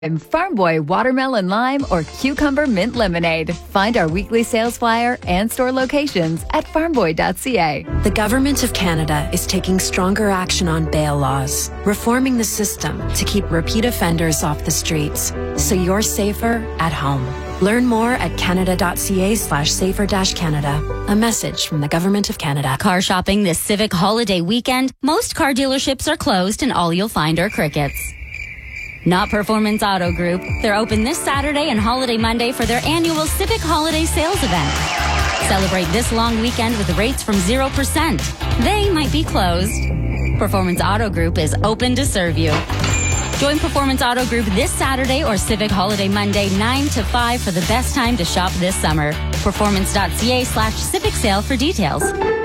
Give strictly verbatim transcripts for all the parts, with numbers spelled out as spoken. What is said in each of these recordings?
Farm Boy Watermelon Lime or Cucumber Mint Lemonade. Find our weekly sales flyer and store locations at farm boy dot c a. The Government of Canada is taking stronger action on bail laws, reforming the system to keep repeat offenders off the streets, so you're safer at home. Learn more at canada.ca slash safer dash Canada. A message from the Government of Canada. Car shopping this Civic holiday weekend. Most car dealerships are closed and all you'll find are crickets. Not Performance Auto Group. They're open this Saturday and Holiday Monday for their annual Civic Holiday Sales event. Celebrate this long weekend with rates from zero percent. They might be closed. Performance Auto Group is open to serve you. Join Performance Auto Group this Saturday or Civic Holiday Monday nine to five for the best time to shop this summer. Performance.ca slash Civic Sale for details.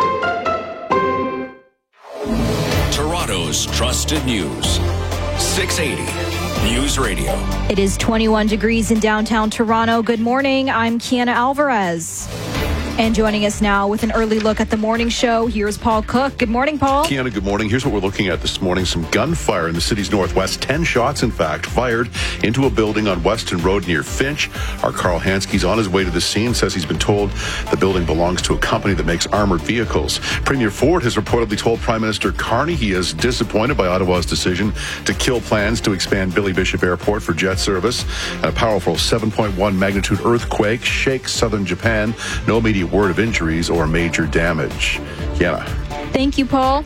Toronto's trusted news. six eighty News Radio. It is twenty-one degrees in downtown Toronto. Good morning. I'm Kiana Alvarez. And joining us now with an early look at the morning show, here's Paul Cook. Good morning, Paul. Kiana, good morning. Here's what we're looking at this morning. Some gunfire in the city's northwest. Ten shots, in fact, fired into a building on Weston Road near Finch. Our Carl Hansky's on his way to the scene, says he's been told the building belongs to a company that makes armored vehicles. Premier Ford has reportedly told Prime Minister Carney he is disappointed by Ottawa's decision to kill plans to expand Billy Bishop Airport for jet service. And a powerful seven point one magnitude earthquake shakes southern Japan. No immediate word of injuries or major damage. Kiana. Thank you, Paul.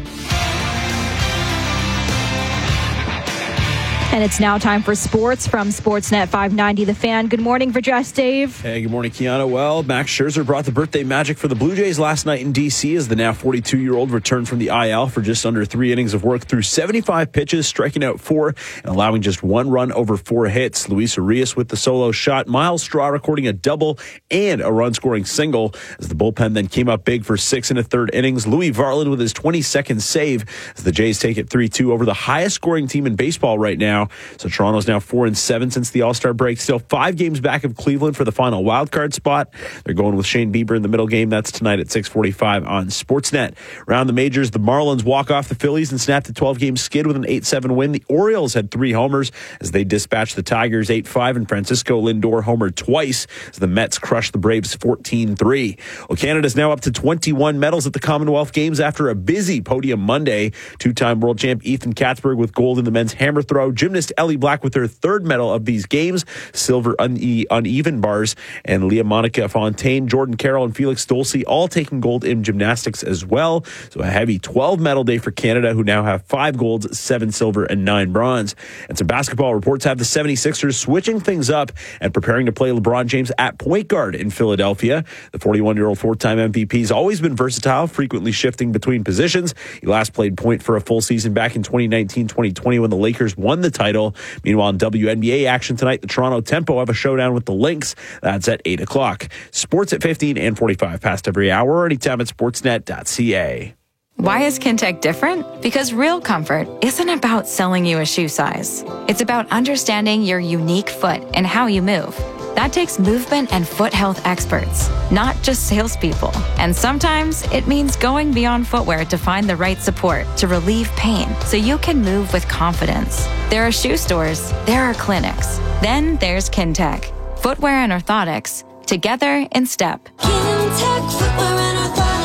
And it's now time for sports from Sportsnet five ninety The Fan. Good morning, Virgess Dave. Hey, good morning, Kiana. Well, Max Scherzer brought the birthday magic for the Blue Jays last night in D C as the now forty-two-year-old returned from the I L for just under three innings of work through seventy-five pitches, striking out four and allowing just one run over four hits. Luis Urias with the solo shot, Miles Straw recording a double and a run-scoring single as the bullpen then came up big for six and a third innings. Louis Varland with his twenty-second save as the Jays take it three two over the highest-scoring team in baseball right now. So Toronto's now four and seven since the All-Star break. Still five games back of Cleveland for the final wildcard spot. They're going with Shane Bieber in the middle game. That's tonight at six forty-five on Sportsnet. Around the majors, the Marlins walk off the Phillies and snapped a twelve-game skid with an eight seven win. The Orioles had three homers as they dispatched the Tigers eight five, and Francisco Lindor homered twice as the Mets crushed the Braves fourteen three. Well, Canada's now up to twenty-one medals at the Commonwealth Games after a busy podium Monday. Two-time world champ Ethan Katzberg with gold in the men's hammer throw. Gymnast Ellie Black with her third medal of these games, silver une- uneven bars, and Leah Monica Fontaine, Jordan Carroll, and Felix Dolce all taking gold in gymnastics as well. So a heavy twelve medal day for Canada, who now have five golds, seven silver, and nine bronze. And some basketball reports have the seventy-sixers switching things up and preparing to play LeBron James at point guard in Philadelphia. The forty-one-year-old four-time M V P has always been versatile, frequently shifting between positions. He last played point for a full season back in twenty nineteen twenty twenty when the Lakers won the title. Meanwhile, in W N B A action tonight, the Toronto Tempo have a showdown with the Lynx. That's at eight o'clock. Sports at fifteen and forty-five past every hour, anytime at sportsnet dot c a. Why is Kintec different? Because real comfort isn't about selling you a shoe size. It's about understanding your unique foot and how you move. That takes movement and foot health experts, not just salespeople. And sometimes it means going beyond footwear to find the right support to relieve pain so you can move with confidence. There are shoe stores, there are clinics. Then there's Kintec. Footwear and orthotics, together in step. Kintec Footwear and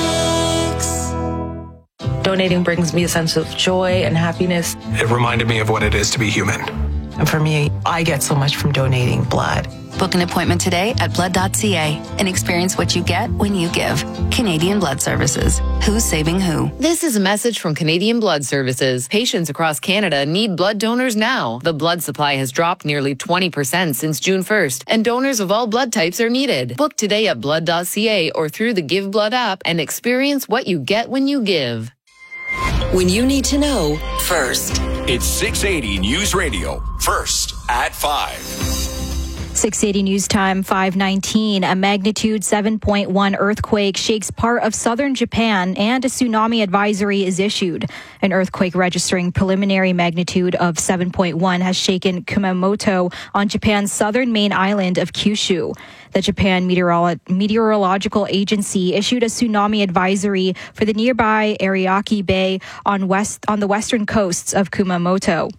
Orthotics. Donating brings me a sense of joy and happiness. It reminded me of what it is to be human. And for me, I get so much from donating blood. Book an appointment today at blood dot c a and experience what you get when you give. Canadian Blood Services. Who's saving who? This is a message from Canadian Blood Services. Patients across Canada need blood donors now. The blood supply has dropped nearly twenty percent since June first, and donors of all blood types are needed. Book today at blood dot c a or through the Give Blood app and experience what you get when you give. When you need to know first. It's six eighty News Radio. First at five. six eighty News Time, five nineteen. A magnitude seven point one earthquake shakes part of southern Japan and a tsunami advisory is issued. An earthquake registering preliminary magnitude of seven point one has shaken Kumamoto on Japan's southern main island of Kyushu. The Japan Meteorolo- Meteorological Agency issued a tsunami advisory for the nearby Ariake Bay on west on the western coasts of Kumamoto.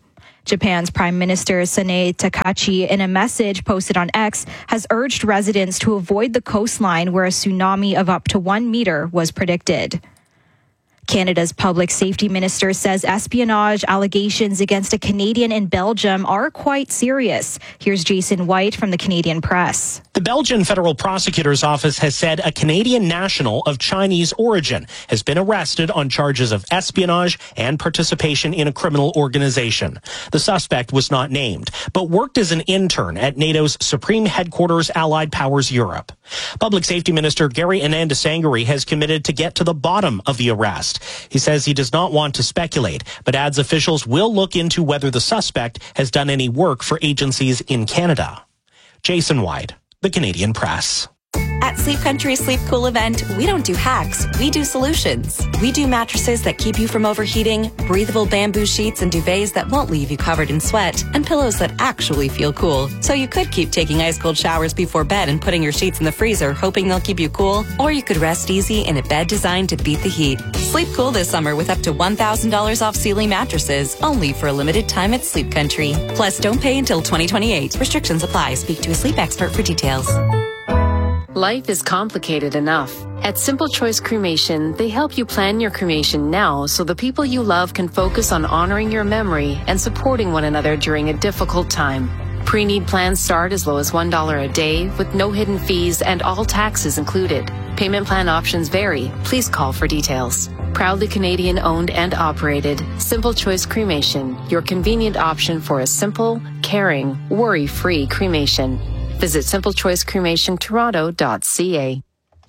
Japan's Prime Minister Sanae Takachi, in a message posted on X, has urged residents to avoid the coastline where a tsunami of up to one meter was predicted. Canada's public safety minister says espionage allegations against a Canadian in Belgium are quite serious. Here's Jason White from the Canadian Press. The Belgian Federal Prosecutor's Office has said a Canadian national of Chinese origin has been arrested on charges of espionage and participation in a criminal organization. The suspect was not named, but worked as an intern at NATO's Supreme Headquarters Allied Powers Europe. Public Safety Minister Gary Anandasangari has committed to get to the bottom of the arrest. He says he does not want to speculate, but adds officials will look into whether the suspect has done any work for agencies in Canada. Jason White, the Canadian Press. At Sleep Country Sleep Cool event, we don't do hacks, we do solutions. We do mattresses that keep you from overheating, breathable bamboo sheets and duvets that won't leave you covered in sweat, and pillows that actually feel cool. So you could keep taking ice cold showers before bed and putting your sheets in the freezer, hoping they'll keep you cool, or you could rest easy in a bed designed to beat the heat. Sleep cool this summer with up to one thousand dollars off Sealy mattresses, only for a limited time at Sleep Country. Plus, don't pay until twenty twenty-eight. Restrictions apply. Speak to a sleep expert for details. Life is complicated enough. At Simple Choice Cremation, they help you plan your cremation now so the people you love can focus on honoring your memory and supporting one another during a difficult time. Pre-need plans start as low as one dollar a day with no hidden fees and all taxes included. Payment plan options vary. Please call for details. Proudly Canadian owned and operated, Simple Choice Cremation, your convenient option for a simple, caring, worry-free cremation. Visit simple choice cremation toronto dot c a.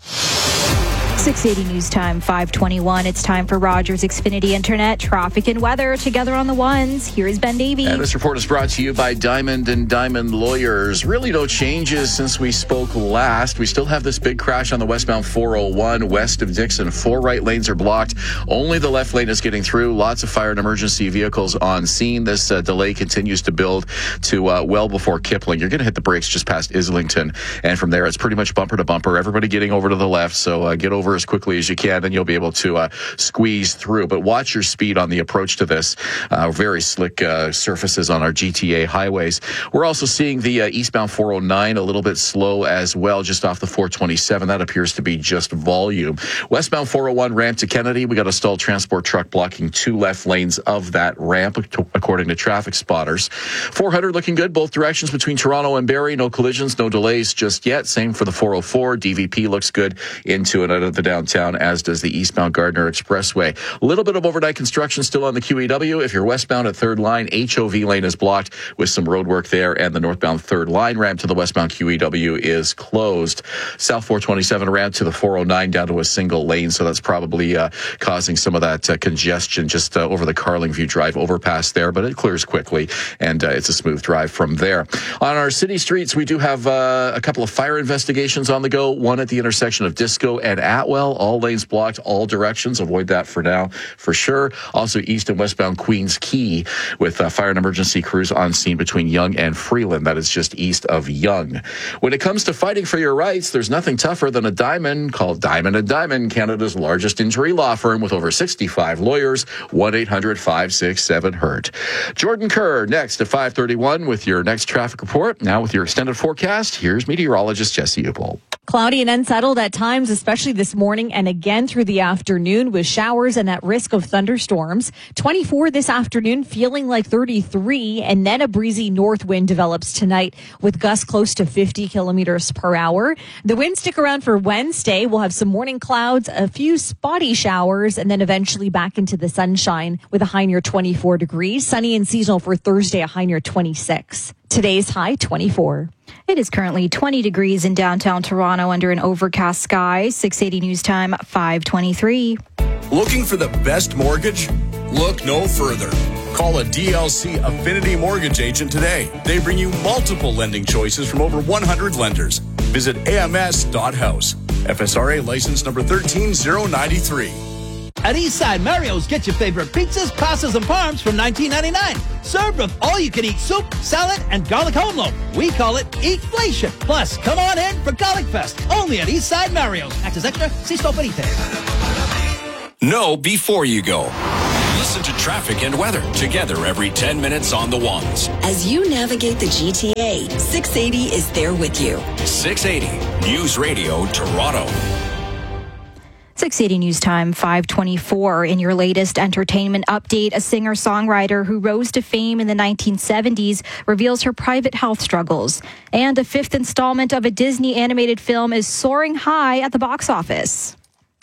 six eighty News Time, five twenty-one. It's time for Rogers Xfinity Internet, traffic and weather together on the ones. Here is Ben Davey. And this report is brought to you by Diamond and Diamond Lawyers. Really no changes since we spoke last. We still have this big crash on the westbound four oh one west of Dixon. Four right lanes are blocked. Only the left lane is getting through. Lots of fire and emergency vehicles on scene. This uh, delay continues to build to uh, well before Kipling. You're going to hit the brakes just past Islington. And from there, it's pretty much bumper to bumper. Everybody getting over to the left. So uh, get over as quickly as you can, then you'll be able to uh, squeeze through. But watch your speed on the approach to this. Uh, very slick uh, surfaces on our G T A highways. We're also seeing the uh, eastbound four oh nine a little bit slow as well, just off the four twenty-seven. That appears to be just volume. Westbound four oh one ramp to Kennedy, we got a stalled transport truck blocking two left lanes of that ramp, according to traffic spotters. four hundred looking good both directions between Toronto and Barrie. No collisions, no delays just yet. Same for the four oh four. D V P looks good into and out of the downtown, as does the eastbound Gardner Expressway. A little bit of overnight construction still on the Q E W. If you're westbound at third line, H O V lane is blocked with some road work there, and the northbound third line ramp to the westbound Q E W is closed. South four twenty-seven ramp to the four oh nine down to a single lane, so that's probably uh, causing some of that uh, congestion just uh, over the Carlingview Drive overpass there, but it clears quickly, and uh, it's a smooth drive from there. On our city streets, we do have uh, a couple of fire investigations on the go, one at the intersection of Disco and Atwell. All lanes blocked, all directions. Avoid that for now, for sure. Also, east and westbound Queens Quay with uh, fire and emergency crews on scene between Yonge and Freeland. That is just east of Yonge. When it comes to fighting for your rights, there's nothing tougher than a diamond called Diamond and Diamond, Canada's largest injury law firm with over sixty-five lawyers. one eight hundred five six seven hurt. Jordan Kerr next at five thirty-one with your next traffic report. Now with your extended forecast, here's meteorologist Jesse Upol. Cloudy and unsettled at times, especially this morning and again through the afternoon with showers and at risk of thunderstorms. twenty-four this afternoon, feeling like thirty-three, and then a breezy north wind develops tonight with gusts close to fifty kilometers per hour. The winds stick around for Wednesday. We'll have some morning clouds, a few spotty showers, and then eventually back into the sunshine with a high near twenty-four degrees. Sunny and seasonal for Thursday, a high near twenty-six. Today's high, twenty-four. It is currently twenty degrees in downtown Toronto under an overcast sky. six eighty News Time, five twenty-three. Looking for the best mortgage? Look no further. Call a D L C Affinity Mortgage agent today. They bring you multiple lending choices from over one hundred lenders. Visit A M S dot house. F S R A license number one three zero nine three. At Eastside Mario's, get your favorite pizzas, pastas, and parms from nineteen ninety-nine. Served with all-you-can-eat soup, salad, and garlic home loaf. We call it Eatflation. Plus, come on in for Garlic Fest, only at Eastside Mario's. Access extra, see store for details. Know before you go. Listen to traffic and weather together every ten minutes on the ones. As you navigate the G T A, six eighty is there with you. six eighty News Radio Toronto. six eighty News Time, five twenty-four. In your latest entertainment update, a singer-songwriter who rose to fame in the nineteen seventies reveals her private health struggles. And a fifth installment of a Disney animated film is soaring high at the box office.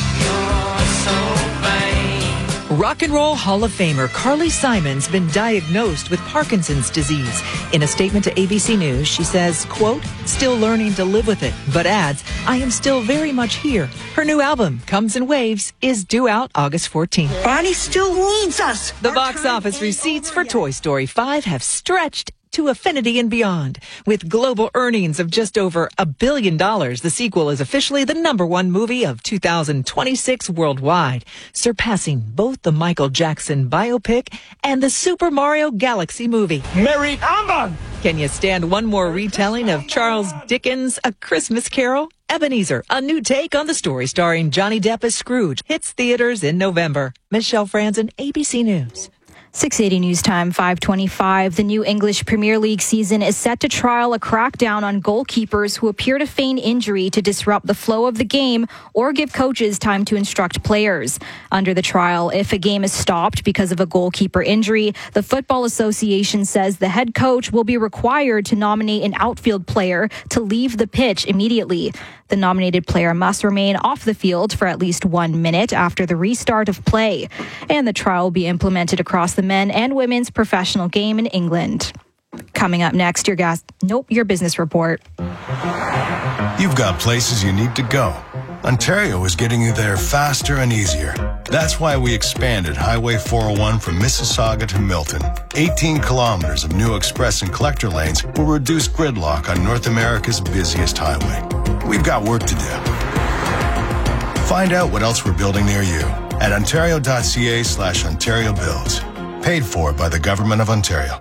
Rock and Roll Hall of Famer Carly Simon's been diagnosed with Parkinson's disease. In a statement to A B C News, she says, quote, still learning to live with it, but adds, I am still very much here. Her new album, Comes in Waves, is due out August fourteenth. Bonnie still needs us. The box office receipts for Toy Story five have stretched to infinity and beyond. With global earnings of just over a billion dollars, the sequel is officially the number one movie of two thousand twenty-six worldwide, surpassing both the Michael Jackson biopic and the Super Mario Galaxy movie. Merry Ambon! Can you stand one more retelling of Charles Dickens' A Christmas Carol? Ebenezer, a new take on the story starring Johnny Depp as Scrooge, hits theaters in November. Michelle Franzen, A B C News. six eighty News Time, five twenty-five. The new English Premier League season is set to trial a crackdown on goalkeepers who appear to feign injury to disrupt the flow of the game or give coaches time to instruct players. Under the trial, if a game is stopped because of a goalkeeper injury, the Football Association says the head coach will be required to nominate an outfield player to leave the pitch immediately. The nominated player must remain off the field for at least one minute after the restart of play. And the trial will be implemented across the men and women's professional game in England. Coming up next, your gas, nope, your business report. You've got places you need to go. Ontario is getting you there faster and easier. That's why we expanded Highway four oh one from Mississauga to Milton. eighteen kilometers of new express and collector lanes will reduce gridlock on North America's busiest highway. We've got work to do. Find out what else we're building near you at ontario.ca slash Ontario Builds. Paid for by the Government of Ontario.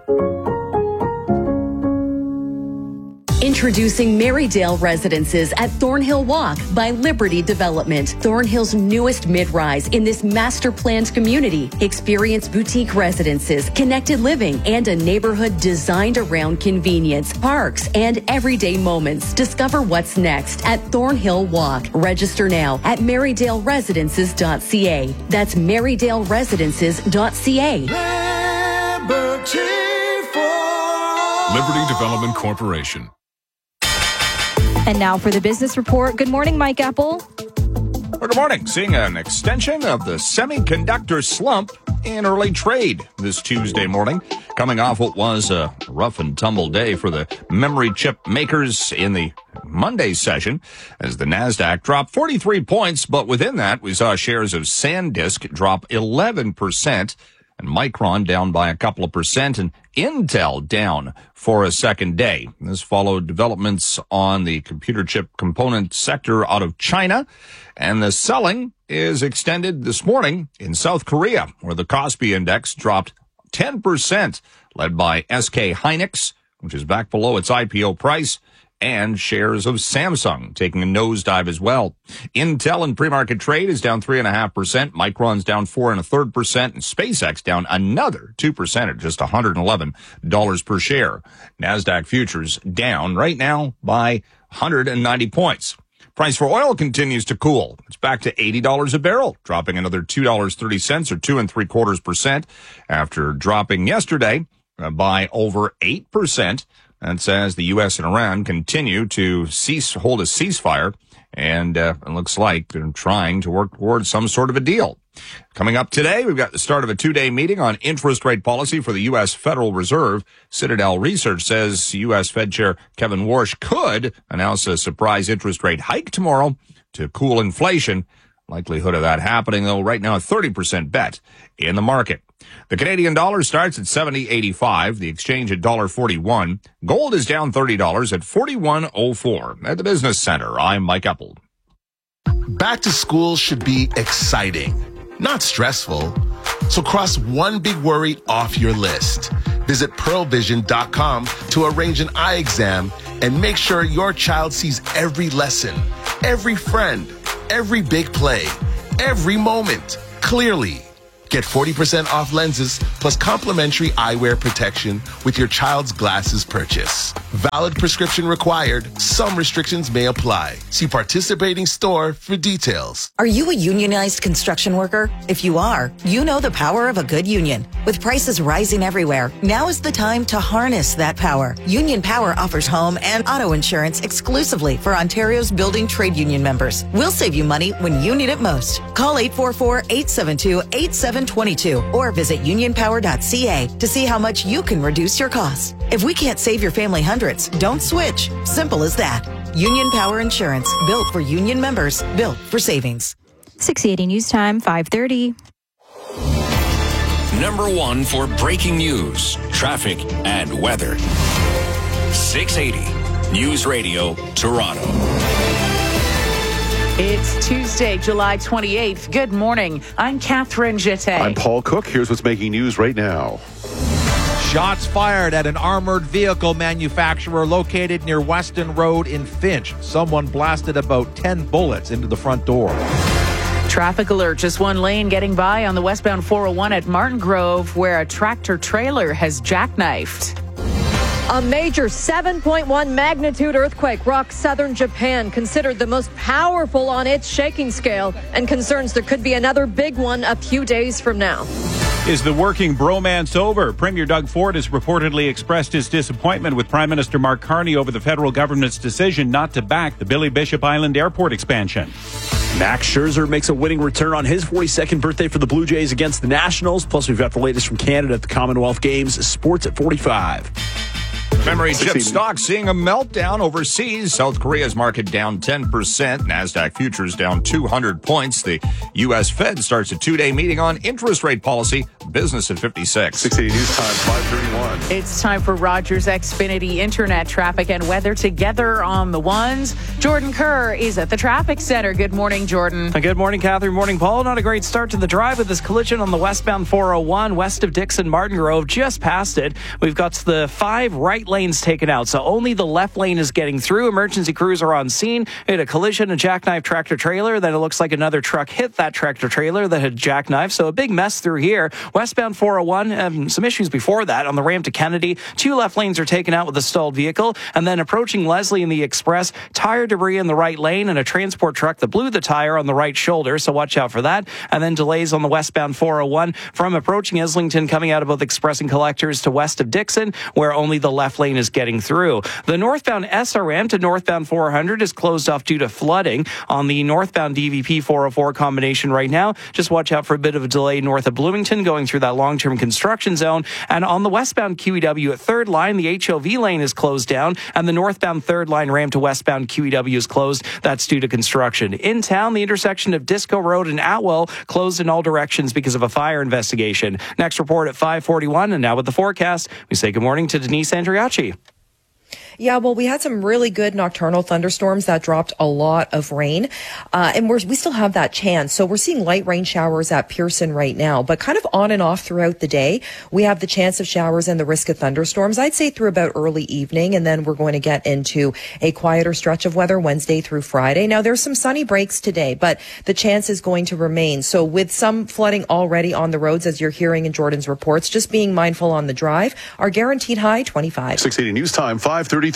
Introducing Marydale Residences at Thornhill Walk by Liberty Development. Thornhill's newest mid-rise in this master-planned community. Experience boutique residences, connected living, and a neighborhood designed around convenience, parks, and everyday moments. Discover what's next at Thornhill Walk. Register now at marydale residences dot c a. That's marydale residences dot c a. Liberty Development Corporation. And now for the business report. Good morning, Mike Apple. Well, good morning. Seeing an extension of the semiconductor slump in early trade this Tuesday morning, coming off what was a rough and tumble day for the memory chip makers in the Monday session, as the NASDAQ dropped forty-three points, but within that, we saw shares of SanDisk drop eleven percent, and Micron down by a couple of percent, and Intel down for a second day. This followed developments on the computer chip component sector out of China, and the selling is extended this morning in South Korea, where the Kospi Index dropped ten percent, led by S K Hynix, which is back below its I P O price, and shares of Samsung taking a nosedive as well. Intel in pre-market trade is down three and a half percent. Micron's down four and a third percent, and SpaceX down another two percent at just one hundred eleven dollars per share. NASDAQ futures down right now by one hundred ninety points. Price for oil continues to cool. It's back to eighty dollars a barrel, dropping another two dollars and thirty cents or two and three quarters percent after dropping yesterday by over eight percent. And says the U S and Iran continue to cease, hold a ceasefire, and uh, it looks like they're trying to work towards some sort of a deal. Coming up today, we've got the start of a two-day meeting on interest rate policy for the U S Federal Reserve. Citadel Research says U S Fed Chair Kevin Warsh could announce a surprise interest rate hike tomorrow to cool inflation. Likelihood of that happening, though, right now a thirty percent bet in the market. The Canadian dollar starts at seventy eighty-five, the exchange at one dollar forty-one. Gold is down thirty dollars at forty-one oh four. At the Business Center, I'm Mike Epple. Back to school should be exciting, not stressful. So cross one big worry off your list. Visit pearl vision dot com to arrange an eye exam and make sure your child sees every lesson, every friend, every big play, every moment clearly. Get forty percent off lenses plus complimentary eyewear protection with your child's glasses purchase. Valid prescription required. Some restrictions may apply. See participating store for details. Are you a unionized construction worker? If you are, you know the power of a good union. With prices rising everywhere, now is the time to harness that power. Union Power offers home and auto insurance exclusively for Ontario's building trade union members. We'll save you money when you need it most. Call eight four four, eight seven two, eight seven two two or visit union power dot c a to see how much you can reduce your costs. If we can't save your family hundreds, don't switch. Simple as that. Union Power Insurance, built for union members, built for savings. six eighty News Time, five thirty. Number one for breaking news, traffic, and weather. six eighty News Radio, Toronto. It's Tuesday, July twenty-eighth. Good morning. I'm Catherine Jeté. I'm Paul Cook. Here's what's making news right now. Shots fired at an armored vehicle manufacturer located near Weston Road in Finch. Someone blasted about ten bullets into the front door. Traffic alert. Just one lane getting by on the westbound four oh one at Martin Grove, where a tractor trailer has jackknifed. A major seven point one magnitude earthquake rocks southern Japan, considered the most powerful on its shaking scale, and concerns there could be another big one a few days from now. Is the working bromance over? Premier Doug Ford has reportedly expressed his disappointment with Prime Minister Mark Carney over the federal government's decision not to back the Billy Bishop Island Airport expansion. Max Scherzer makes a winning return on his forty-second birthday for the Blue Jays against the Nationals. Plus, we've got the latest from Canada at the Commonwealth Games. Sports at forty-five. Memory chip stocks seeing a meltdown overseas. South Korea's market down ten percent. NASDAQ futures down two hundred points. The U S Fed starts a two-day meeting on interest rate policy. Business at fifty-six. six eighty News Time, five thirty-one. It's time for Rogers Xfinity Internet traffic and weather together on the ones. Jordan Kerr is at the traffic center. Good morning, Jordan. Good morning, Catherine. Morning, Paul. Not a great start to the drive with this collision on the westbound four oh one west of Dixon Martin Grove. Just past it, we've got the five right lanes taken out, so only the left lane is getting through. Emergency crews are on scene. We had a collision, a jackknife tractor trailer. Then it looks like another truck hit that tractor trailer that had jackknifed. So a big mess through here. Westbound four oh one, um, some issues before that on the ramp to Kennedy. Two left lanes are taken out with a stalled vehicle. And then approaching Leslie in the Express, tire debris in the right lane and a transport truck that blew the tire on the right shoulder. So watch out for that. And then delays on the westbound four oh one from approaching Islington, coming out of both Express and Collectors to west of Dixon, where only the left lane is getting through. The northbound S R M to northbound four hundred is closed off due to flooding on the northbound D V P four oh four combination right now. Just watch out for a bit of a delay north of Bloomington going through that long-term construction zone. And on the westbound Q E W at third line, the H O V lane is closed down, and the northbound third line ramp to westbound Q E W is closed. That's due to construction. In town, the intersection of Disco Road and Atwell closed in all directions because of a fire investigation. Next report at five forty-one, and now with the forecast, we say good morning to Denise Andriacci. Yeah, well, we had some really good nocturnal thunderstorms that dropped a lot of rain, uh, and we're, we still have that chance. So we're seeing light rain showers at Pearson right now, but kind of on and off throughout the day. We have the chance of showers and the risk of thunderstorms, I'd say through about early evening, and then we're going to get into a quieter stretch of weather Wednesday through Friday. Now, there's some sunny breaks today, but the chance is going to remain. So with some flooding already on the roads, as you're hearing in Jordan's reports, just being mindful on the drive. Our guaranteed high, twenty-five. six eighty News Time, five thirty-three.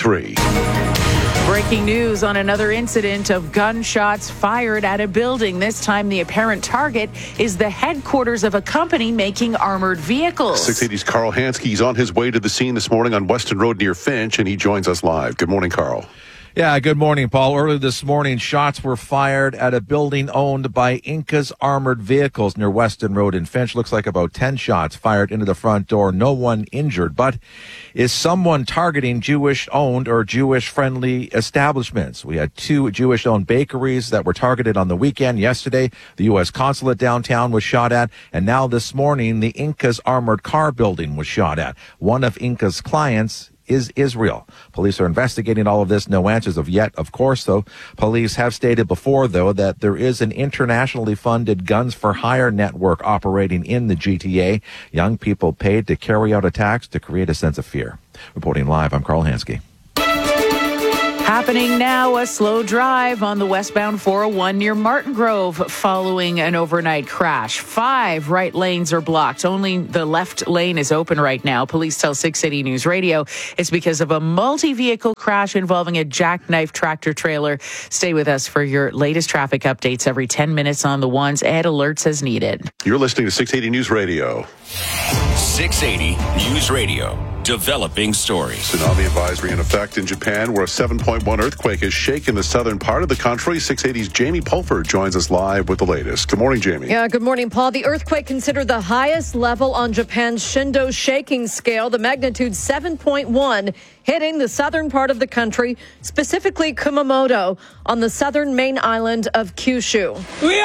Breaking news on another incident of gunshots fired at a building. This time, the apparent target is the headquarters of a company making armored vehicles. six eighty's Carl Hansky is on his way to the scene this morning on Weston Road near Finch, and he joins us live. Good morning, Carl. Yeah, good morning, Paul. Early this morning, shots were fired at a building owned by Inca's Armored Vehicles near Weston Road in Finch. Looks like about ten shots fired into the front door. No one injured. But is someone targeting Jewish-owned or Jewish-friendly establishments? We had two Jewish-owned bakeries that were targeted on the weekend. Yesterday, the U S consulate downtown was shot at. And now this morning, the Inca's Armored Car building was shot at. One of Inca's clients is Israel. Police are investigating all of this. No answers of yet, of course, though. Police have stated before, though, that there is an internationally funded Guns for Hire network operating in the G T A. Young people paid to carry out attacks to create a sense of fear. Reporting live, I'm Carl Hansky. Happening now, a slow drive on the westbound four oh one near Martin Grove following an overnight crash. Five right lanes are blocked. Only the left lane is open right now. Police tell six eighty News Radio it's because of a multi-vehicle crash involving a jackknife tractor trailer. Stay with us for your latest traffic updates every ten minutes on the ones and alerts as needed. You're listening to six eighty News Radio. six eighty News Radio. Developing stories. Tsunami advisory in effect in Japan, where a seven point one earthquake has shaken the southern part of the country. six eighty's Jamie Pulford joins us live with the latest. Good morning, Jamie. Yeah, good morning, Paul. The earthquake considered the highest level on Japan's Shindo shaking scale, the magnitude seven point one, hitting the southern part of the country, specifically Kumamoto, on the southern main island of Kyushu.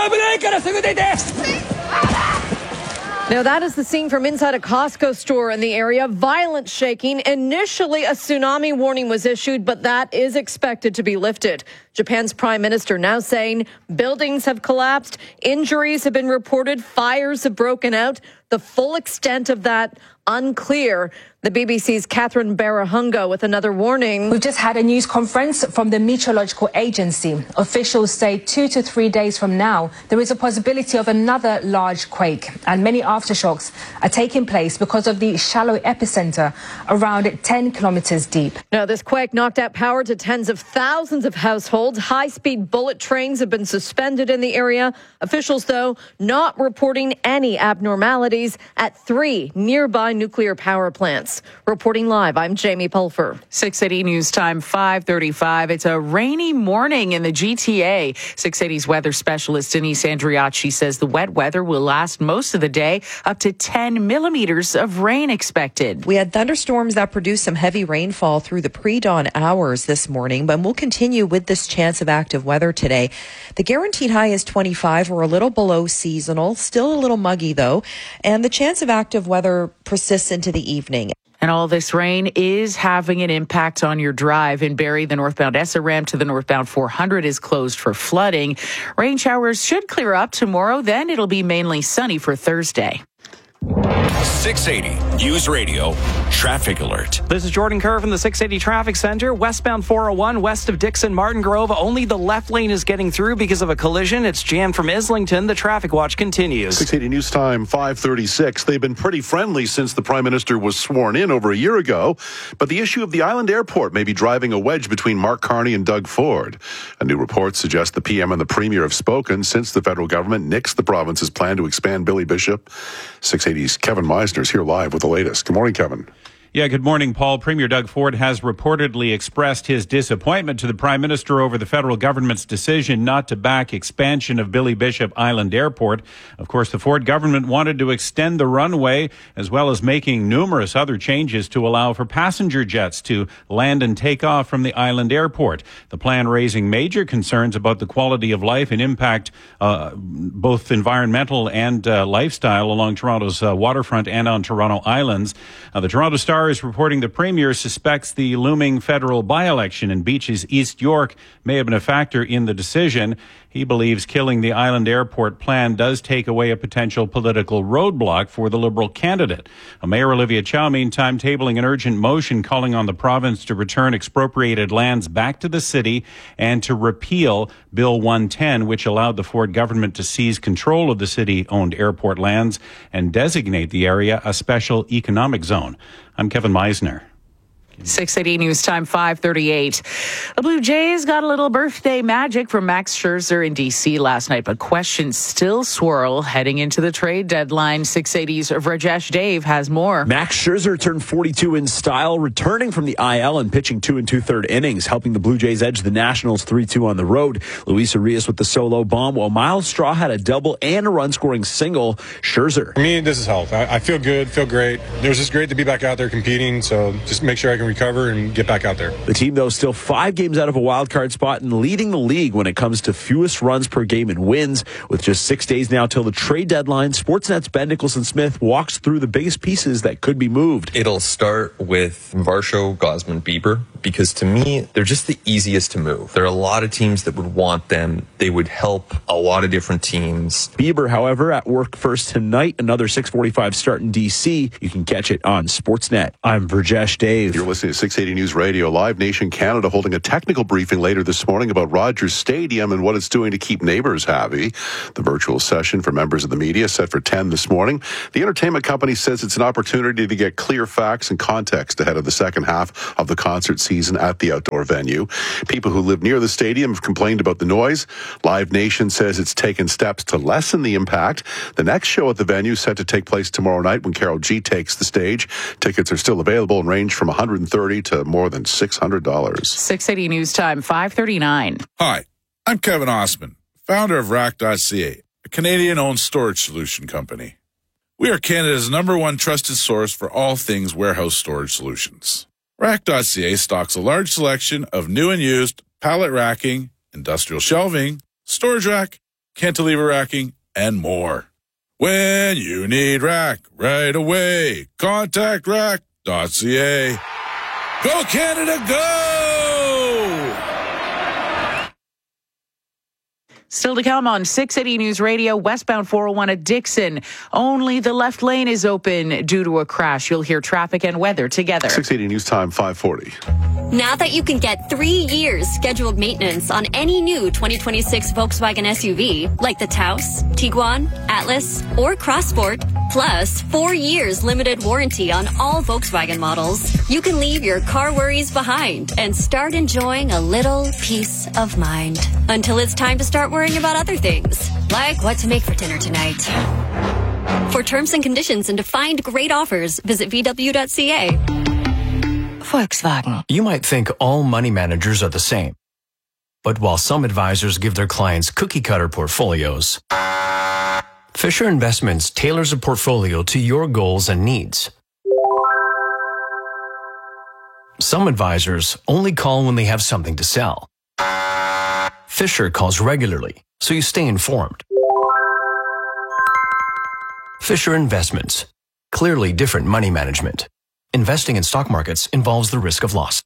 Now, that is the scene from inside a Costco store in the area. Violent shaking. Initially, a tsunami warning was issued, but that is expected to be lifted. Japan's prime minister now saying buildings have collapsed, injuries have been reported, fires have broken out. The full extent of that unclear. The B B C's Catherine Barahunga with another warning. We've just had a news conference from the Meteorological Agency. Officials say two to three days from now, there is a possibility of another large quake, and many aftershocks are taking place because of the shallow epicenter around ten kilometers deep. Now, this quake knocked out power to tens of thousands of households. High-speed bullet trains have been suspended in the area. Officials, though, not reporting any abnormalities at three nearby nuclear power plants. Reporting live, I'm Jamie Pulfer. six eighty News Time, five thirty-five. It's a rainy morning in the G T A. six eighty's weather specialist Denise Andriacci says the wet weather will last most of the day, up to ten millimeters of rain expected. We had thunderstorms that produced some heavy rainfall through the pre-dawn hours this morning, but we'll continue with this chance of active weather today. The guaranteed high is twenty-five. We're a little below seasonal, still a little muggy though, and the chance of active weather persists into the evening. And all this rain is having an impact on your drive. In Barrie, the northbound S R M to the northbound four hundred is closed for flooding. Rain showers should clear up tomorrow. Then it'll be mainly sunny for Thursday. six eighty News Radio Traffic Alert. This is Jordan Kerr from the six eighty Traffic Center. Westbound four oh one, west of Dixon, Martin Grove. Only the left lane is getting through because of a collision. It's jammed from Islington. The traffic watch continues. six eighty News Time, five thirty-six. They've been pretty friendly since the Prime Minister was sworn in over a year ago. But the issue of the Island Airport may be driving a wedge between Mark Carney and Doug Ford. A new report suggests the P M and the Premier have spoken since the federal government nixed the province's plan to expand Billy Bishop. six eighty's Kevin Meisner's here live with the latest. Good morning, Kevin. Yeah, good morning, Paul. Premier Doug Ford has reportedly expressed his disappointment to the Prime Minister over the federal government's decision not to back expansion of Billy Bishop Island Airport. Of course, the Ford government wanted to extend the runway as well as making numerous other changes to allow for passenger jets to land and take off from the island airport. The plan raising major concerns about the quality of life and impact, uh, both environmental and uh, lifestyle along Toronto's uh, waterfront and on Toronto Islands. Uh, the Toronto Star is reporting the Premier suspects the looming federal by-election in Beach's East York may have been a factor in the decision. He believes killing the island airport plan does take away a potential political roadblock for the Liberal candidate. Mayor Olivia Chow, meantime, tabling an urgent motion calling on the province to return expropriated lands back to the city and to repeal Bill one ten, which allowed the Ford government to seize control of the city-owned airport lands and designate the area a special economic zone. I'm Kevin Meisner. six eighty News Time, five thirty-eight. The Blue Jays got a little birthday magic from Max Scherzer in D C last night, but questions still swirl heading into the trade deadline. six eighty's Rajesh Dave has more. Max Scherzer turned forty-two in style, returning from the I L and pitching two and two-third innings, helping the Blue Jays edge the Nationals three two on the road. Luis Urias with the solo bomb, while Miles Straw had a double and a run-scoring single. Scherzer. For me, this is health. I, I feel good, feel great. It was just great to be back out there competing, so just make sure I can recover and get back out there. The team, though, still five games out of a wild card spot and leading the league when it comes to fewest runs per game and wins. With just six days now till the trade deadline, Sportsnet's Ben Nicholson-Smith walks through the biggest pieces that could be moved. It'll start with Varsho, Gausman, Bieber, because to me, they're just the easiest to move. There are a lot of teams that would want them. They would help a lot of different teams. Bieber, however, at work first tonight, another six forty-five start in D C. You can catch it on Sportsnet. I'm Virjesh Dave. You're listening listening to six eighty News Radio. Live Nation Canada holding a technical briefing later this morning about Rogers Stadium and what it's doing to keep neighbors happy. The virtual session for members of the media set for ten this morning. The entertainment company says it's an opportunity to get clear facts and context ahead of the second half of the concert season at the outdoor venue. People who live near the stadium have complained about the noise. Live Nation says it's taken steps to lessen the impact. The next show at the venue is set to take place tomorrow night when Karol G takes the stage. Tickets are still available and range from one hundred thirty dollars to more than six hundred dollars. six eighty News Time, five thirty-nine. Hi, I'm Kevin Osman, founder of Rack dot C A, a Canadian-owned storage solution company. We are Canada's number one trusted source for all things warehouse storage solutions. Rack dot C A stocks a large selection of new and used pallet racking, industrial shelving, storage rack, cantilever racking, and more. When you need rack right away, contact Rack dot C A. Go Canada, go! Still to come on six eighty News Radio, westbound four oh one at Dixon. Only the left lane is open due to a crash. You'll hear traffic and weather together. six eighty News Time, five forty. Now that you can get three years scheduled maintenance on any new twenty twenty-six Volkswagen S U V, like the Taos, Tiguan, Atlas, or Crossport, plus four years limited warranty on all Volkswagen models, you can leave your car worries behind and start enjoying a little peace of mind. Until it's time to start worrying about other things, like what to make for dinner tonight. For terms and conditions and to find great offers, visit V W dot C A. Volkswagen. You might think all money managers are the same. But while some advisors give their clients cookie-cutter portfolios, Fisher Investments tailors a portfolio to your goals and needs. Some advisors only call when they have something to sell. Fisher calls regularly, so you stay informed. Fisher Investments. Clearly different money management. Investing in stock markets involves the risk of loss.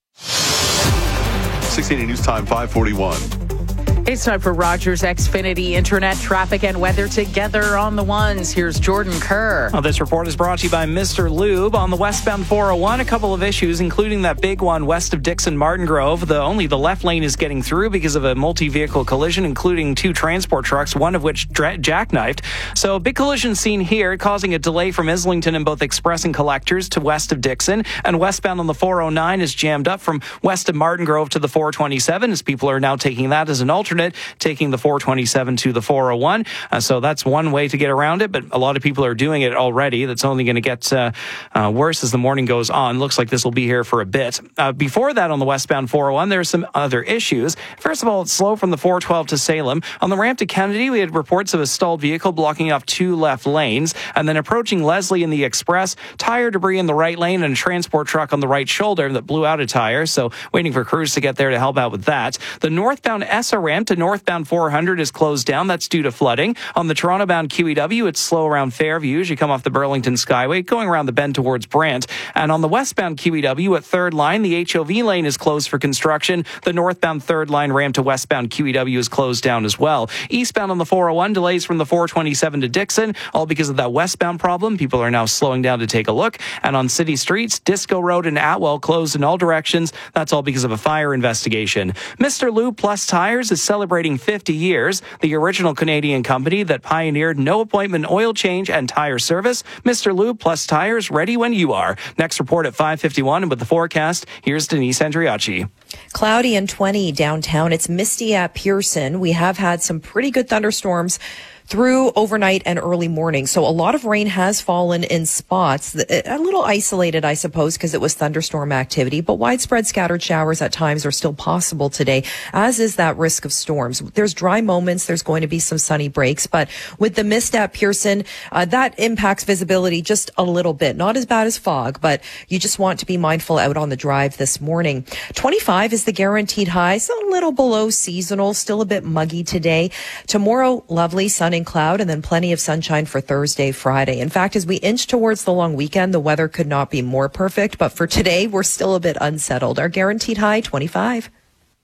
six eighty News Time, five forty-one. It's time for Rogers Xfinity Internet traffic and weather together on the ones. Here's Jordan Kerr. Well, this report is brought to you by Mister Lube. On the westbound four oh one, a couple of issues, including that big one west of Dixon Martin Grove. The only the left lane is getting through because of a multi-vehicle collision, including two transport trucks, one of which dra- jackknifed. So a big collision scene here, causing a delay from Islington in both express and collectors to west of Dixon. And westbound on the four oh nine is jammed up from west of Martin Grove to the four twenty-seven, as people are now taking that as an alternate, taking the four twenty-seven to the four oh one. Uh, so that's one way to get around it, but a lot of people are doing it already. That's only going to get uh, uh, worse as the morning goes on. Looks like this will be here for a bit. Uh, before that, on the westbound four oh one, there are some other issues. First of all, it's slow from the four twelve to Salem. On the ramp to Kennedy, we had reports of a stalled vehicle blocking off two left lanes. And then approaching Leslie in the express, tire debris in the right lane and a transport truck on the right shoulder that blew out a tire. So waiting for crews to get there to help out with that. The northbound E S S A ramp to northbound four hundred is closed down. That's due to flooding. On the Toronto-bound Q E W, it's slow around Fairview as you come off the Burlington Skyway, going around the bend towards Brant. And on the westbound Q E W at third line, the H O V lane is closed for construction. The northbound third line ramp to westbound Q E W is closed down as well. Eastbound on the four oh one, delays from the four twenty-seven to Dixon, all because of that westbound problem. People are now slowing down to take a look. And on city streets, Disco Road and Atwell closed in all directions. That's all because of a fire investigation. Mister Lube Plus Tires is celebrating fifty years. The original Canadian company that pioneered no appointment oil change and tire service. Mister Lube Plus Tires, ready when you are. Next report at five fifty-one, and with the forecast, here's Denise Andriacci. Cloudy and twenty downtown. It's misty at Pearson. We have had some pretty good thunderstorms through overnight and early morning. So a lot of rain has fallen in spots, a little isolated, I suppose, because it was thunderstorm activity, but widespread scattered showers at times are still possible today, as is that risk of storms. There's dry moments. There's going to be some sunny breaks, but with the mist at Pearson, uh, that impacts visibility just a little bit. Not as bad as fog, but you just want to be mindful out on the drive this morning. twenty-five is the guaranteed high. It's a little below seasonal, still a bit muggy today. Tomorrow, lovely sun and cloud, and then plenty of sunshine for Thursday, Friday. In fact, as we inch towards the long weekend, the weather could not be more perfect, but for today, we're still a bit unsettled. Our guaranteed high, twenty-five.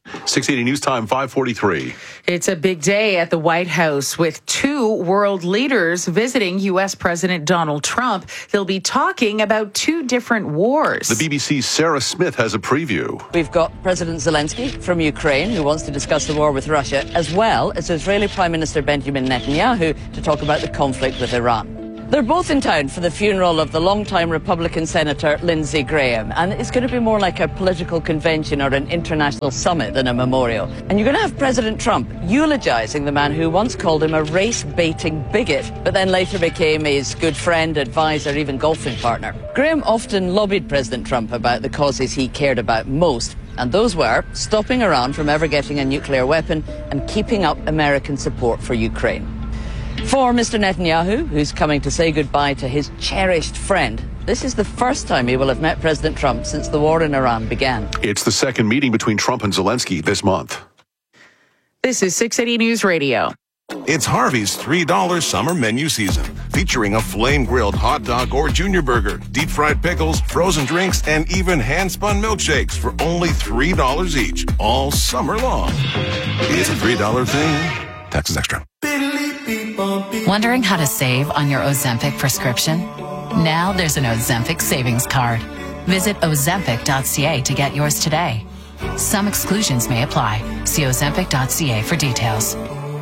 six eighty News Time, five forty-three. It's a big day at the White House with two world leaders visiting U S President Donald Trump. They'll be talking about two different wars. The B B C's Sarah Smith has a preview. We've got President Zelensky from Ukraine, who wants to discuss the war with Russia, as well as Israeli Prime Minister Benjamin Netanyahu to talk about the conflict with Iran. They're both in town for the funeral of the longtime Republican Senator Lindsey Graham, and it's going to be more like a political convention or an international summit than a memorial. And you're going to have President Trump eulogizing the man who once called him a race-baiting bigot, but then later became his good friend, advisor, even golfing partner. Graham often lobbied President Trump about the causes he cared about most, and those were stopping Iran from ever getting a nuclear weapon and keeping up American support for Ukraine. For Mister Netanyahu, who's coming to say goodbye to his cherished friend, this is the first time he will have met President Trump since the war in Iran began. It's the second meeting between Trump and Zelensky this month. This is six eighty News Radio. It's Harvey's three dollar summer menu season, featuring a flame-grilled hot dog or junior burger, deep-fried pickles, frozen drinks, and even hand-spun milkshakes for only three dollars each, all summer long. It's a three dollar thing. Taxes extra. Wondering how to save on your Ozempic prescription? Now there's an Ozempic savings card. Visit ozempic dot c a to get yours today. Some exclusions may apply. See ozempic dot c a for details.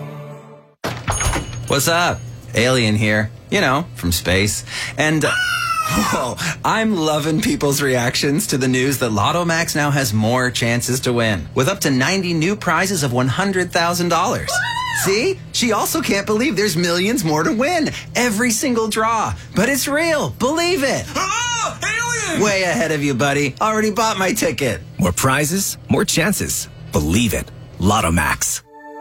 What's up? Alien here. You know, from space. And, uh, whoa, I'm loving people's reactions to the news that Lotto Max now has more chances to win, with up to ninety new prizes of one hundred thousand dollars. See? She also can't believe there's millions more to win. Every single draw. But it's real. Believe it. Oh, alien! Way ahead of you, buddy. Already bought my ticket. More prizes, more chances. Believe it. Lotto Max.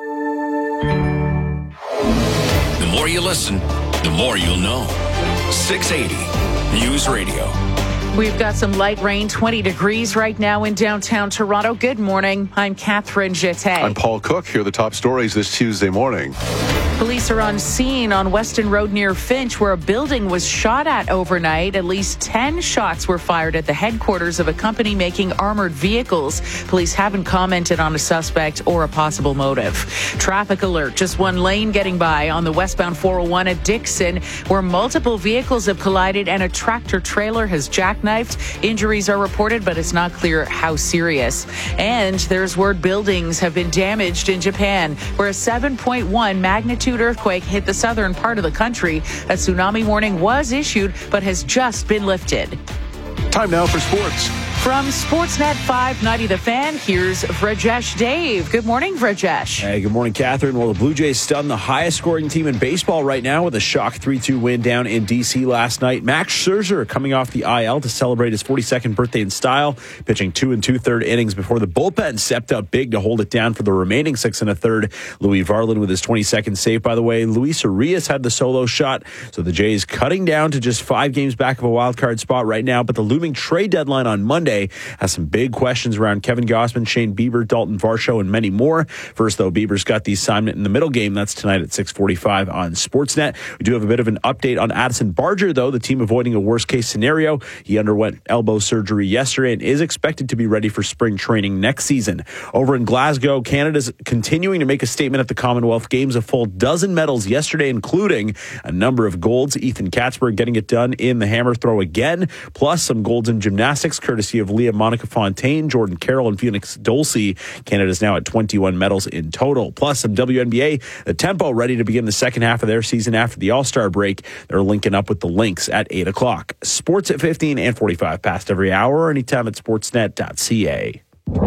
The more you listen, the more you'll know. six eighty News Radio. We've got some light rain, twenty degrees right now in downtown Toronto. Good morning. I'm Catherine Jeté. I'm Paul Cook. Here are the top stories this Tuesday morning. Police are on scene on Weston Road near Finch, where a building was shot at overnight. At least ten shots were fired at the headquarters of a company making armored vehicles. Police haven't commented on a suspect or a possible motive. Traffic alert. Just one lane getting by on the westbound four oh one at Dixon, where multiple vehicles have collided and a tractor trailer has jackknifed. Injuries are reported, but it's not clear how serious. And there's word buildings have been damaged in Japan, where a seven point one magnitude earthquake hit the southern part of the country. A tsunami warning was issued, but has just been lifted. Time now for sports. From Sportsnet five ninety The Fan, here's Vrajesh Dave. Good morning, Vrajesh. Hey, good morning, Catherine. Well, the Blue Jays stunned the highest scoring team in baseball right now with a shock three two win down in D C last night. Max Scherzer coming off the I L to celebrate his forty-second birthday in style, pitching two and two-third innings before the bullpen stepped up big to hold it down for the remaining six and a third. Louis Varland with his twenty-second save, by the way. Luis Urias had the solo shot, so the Jays cutting down to just five games back of a wild card spot right now, but the looming trade deadline on Monday has some big questions around Kevin Gausman, Shane Bieber, Dalton Varsho, and many more. First, though, Bieber's got the assignment in the middle game. That's tonight at six forty-five on Sportsnet. We do have a bit of an update on Addison Barger, though, the team avoiding a worst-case scenario. He underwent elbow surgery yesterday and is expected to be ready for spring training next season. Over in Glasgow, Canada's continuing to make a statement at the Commonwealth Games. A full dozen medals yesterday, including a number of golds. Ethan Katzberg getting it done in the hammer throw again, plus some golds in gymnastics, courtesy of Leah Monica Fontaine, Jordan Carroll, and Phoenix Dulcie. Canada's now at twenty-one medals in total. Plus some W N B A. The Tempo ready to begin the second half of their season after the All-Star break. They're linking up with the Lynx at eight o'clock. Sports at fifteen and forty-five past every hour, or anytime at sportsnet dot c a.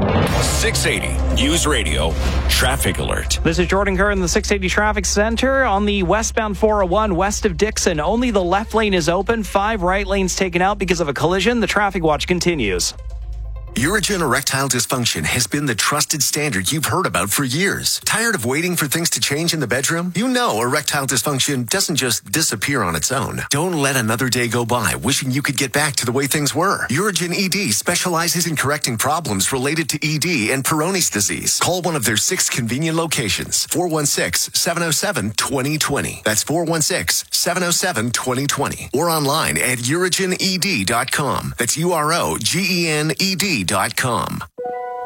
six eighty News Radio Traffic Alert. This is Jordan Kerr in the six eighty Traffic Center. On the westbound four oh one west of Dixon, only the left lane is open. Five right lanes taken out because of a collision. The traffic watch continues. Urigen erectile dysfunction has been the trusted standard you've heard about for years. Tired of waiting for things to change in the bedroom? You know erectile dysfunction doesn't just disappear on its own. Don't let another day go by wishing you could get back to the way things were. Urigen E D specializes in correcting problems related to E D and Peyronie's disease. Call one of their six convenient locations. four one six, seven oh seven, two oh two oh. That's four one six, seven oh seven, two oh two oh. Or online at urigen e d dot com. That's U R O G E N E D dot com.